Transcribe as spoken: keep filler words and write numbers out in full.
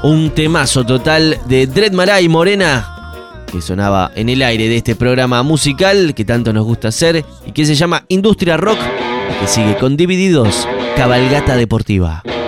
Un temazo total de Dred Maray Morena, que sonaba en el aire de este programa musical que tanto nos gusta hacer y que se llama Industria Rock, y que sigue con Divididos, Cabalgata Deportiva.